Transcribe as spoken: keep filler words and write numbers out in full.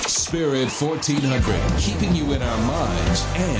Spirit fourteen hundred, keeping you in our minds and